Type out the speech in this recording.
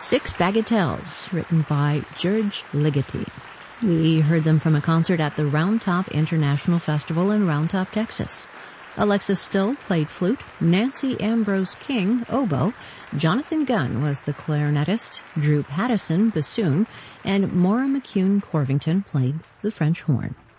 Six Bagatelles, written by George Ligeti. We heard them from a concert at the Round Top International Festival in Round Top, Texas. Alexis Still played flute, Nancy Ambrose King, oboe, Jonathan Gunn was the clarinetist, Drew Pattison, bassoon, and Maura McCune Corvington played the French horn.